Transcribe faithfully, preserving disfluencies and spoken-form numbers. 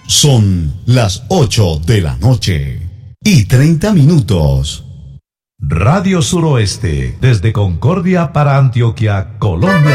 Son las ocho de la noche y treinta minutos. Radio Suroeste, desde Concordia para Antioquia, Colombia